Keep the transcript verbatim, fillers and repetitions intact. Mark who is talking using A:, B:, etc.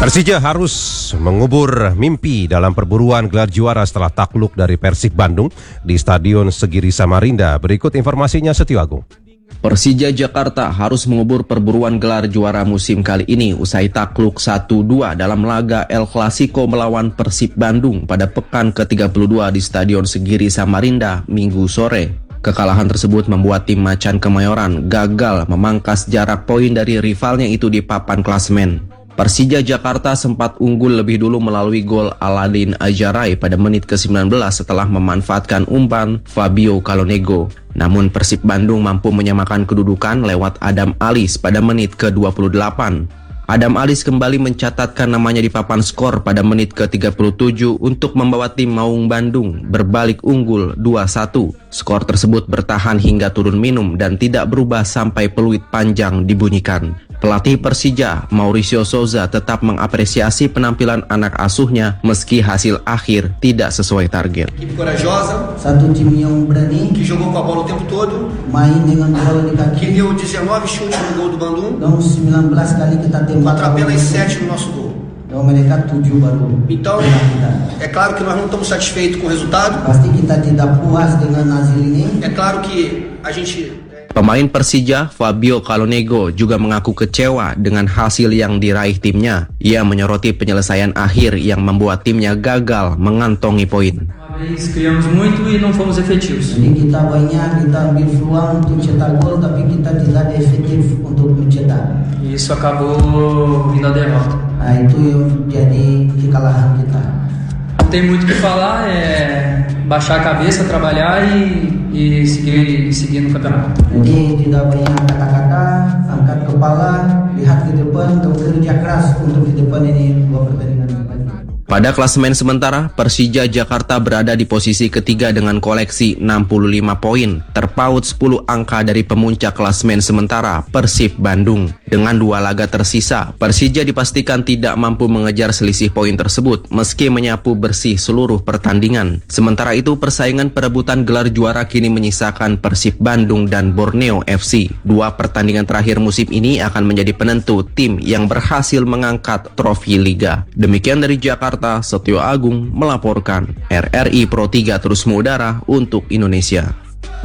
A: Persija harus mengubur mimpi dalam perburuan gelar juara setelah takluk dari Persib Bandung di Stadion Segiri Samarinda. Berikut informasinya, Setio Agung.
B: Persija Jakarta harus mengubur perburuan gelar juara musim kali ini usai takluk satu dua dalam laga El Clasico melawan Persib Bandung pada pekan ke tiga puluh dua di Stadion Segiri Samarinda Minggu sore. Kekalahan tersebut membuat tim Macan Kemayoran gagal memangkas jarak poin dari rivalnya itu di papan klasemen. Persija Jakarta sempat unggul lebih dulu melalui gol Aladin Ajaray pada menit ke sembilan belas setelah memanfaatkan umpan Fabio Calonego. Namun Persib Bandung mampu menyamakan kedudukan lewat Adam Alis pada menit ke dua puluh delapan. Adam Alis kembali mencatatkan namanya di papan skor pada menit ke tiga puluh tujuh untuk membawa tim Maung Bandung berbalik unggul dua satu. Skor tersebut bertahan hingga turun minum dan tidak berubah sampai peluit panjang dibunyikan. Pelatih Persija, Mauricio Souza, tetap mengapresiasi penampilan anak asuhnya meski hasil akhir tidak sesuai target.
C: Equipe corajosa,
D: satu tim yang berani,
C: que jogou com a bola o tempo todo,
D: main dengan bola di kaki,
C: que deu dezenove chutes no gol do Bandung,
D: dan sembilan belas kali kita tembak,
C: contra apenas sete no nosso gol.
D: Dan mereka tujuh baru.
C: Então, é claro que nós não estamos satisfeitos com o resultado.
D: Pasti kita tidak puas dengan hasil ini.
C: É claro que a gente
B: Pemain Persija, Fabio Calonego, juga mengaku kecewa dengan hasil yang diraih timnya. Ia menyoroti penyelesaian akhir yang membuat timnya gagal mengantongi poin.
E: Criamos muito e não fomos efetivos.
D: Jadi kita banyak, kita ambil peluang untuk cetak gol, tapi kita tidak efektif untuk mencetak.
E: E isso acabou vindo a derrota.
D: Nah, itu yang jadi kekalahan kita.
E: Não tem muito o que falar, é baixar a cabeça, trabalhar e, e seguir, seguir no campeonato.
D: Jadi tidak banyak kata-kata, angkat kepala, lihat ke depan, dan kerja keras untuk ke depan ini dua pertandingan lagi.
B: Pada klasemen sementara, Persija Jakarta berada di posisi ketiga dengan koleksi enam puluh lima poin, terpaut sepuluh angka dari pemuncak klasemen sementara Persib Bandung. Dengan dua laga tersisa, Persija dipastikan tidak mampu mengejar selisih poin tersebut meski menyapu bersih seluruh pertandingan. Sementara itu, persaingan perebutan gelar juara kini menyisakan Persib Bandung dan Borneo F C. Dua pertandingan terakhir musim ini akan menjadi penentu tim yang berhasil mengangkat trofi liga. Demikian dari Jakarta, Setio Agung melaporkan. R R I Pro tiga terus mengudara untuk Indonesia.